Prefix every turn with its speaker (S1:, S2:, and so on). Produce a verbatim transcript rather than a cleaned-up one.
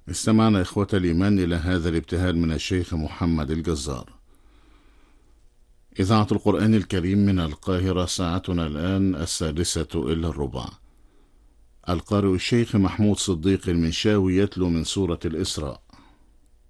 S1: استمعنا إخوة الإيمان إلى هذا الابتهال من الشيخ محمد الجزار. إذاعة القرآن الكريم من القاهرة، ساعتنا الآن السادسة إلا الربع. القارئ الشيخ محمود صديق المنشاوي يتلو من سورة الإسراء.